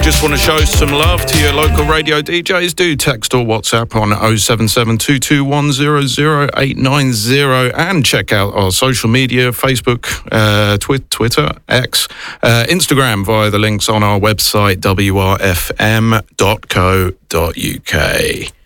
Just want to show some love to your local radio DJs? Do text or WhatsApp on 077-221-00890 and check out our social media, Facebook, Twitter, X, Instagram via the links on our website, wrfm.co.uk.